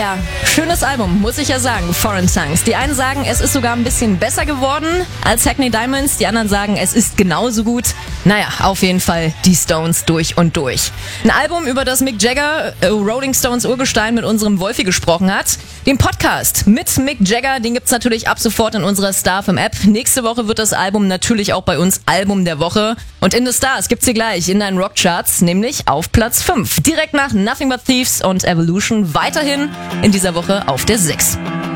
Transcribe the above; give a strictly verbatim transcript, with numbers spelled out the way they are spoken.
ja, schönes Album, muss ich ja sagen, Foreign Tongues. Die einen sagen, es ist sogar ein bisschen besser geworden als Hackney Diamonds, die anderen sagen, es ist genauso gut. Naja, auf jeden Fall die Stones durch und durch. Ein Album, über das Mick Jagger, äh, Rolling Stones Urgestein, mit unserem Wolfi gesprochen hat. Den Podcast mit Mick Jagger, den gibt's natürlich ab sofort in unserer StarFM-App. Nächste Woche wird das Album natürlich auch bei uns Album der Woche. Und In the Stars gibt's hier gleich in deinen Rockcharts, nämlich auf Platz fünf. Direkt nach Nothing But Thieves und Evolution weiterhin in dieser Woche auf der sechs.